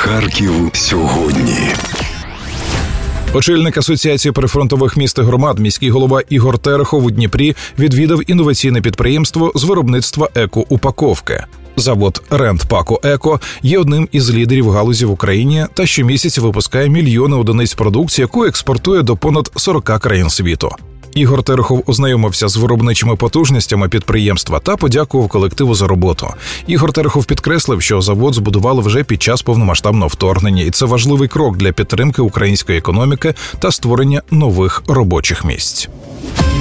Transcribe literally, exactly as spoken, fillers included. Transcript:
Харків сьогодні. Очільник Асоціації прифронтових міст і громад, міський голова Ігор Терехов у Дніпрі відвідав інноваційне підприємство з виробництва еко-упаковки. Завод «Рент-Пако Еко» є одним із лідерів галузі в Україні та щомісяця випускає мільйони одиниць продукції, яку експортує до понад сорока країн світу. Ігор Терехов ознайомився з виробничими потужностями підприємства та подякував колективу за роботу. Ігор Терехов підкреслив, що завод збудували вже під час повномасштабного вторгнення, і це важливий крок для підтримки української економіки та створення нових робочих місць.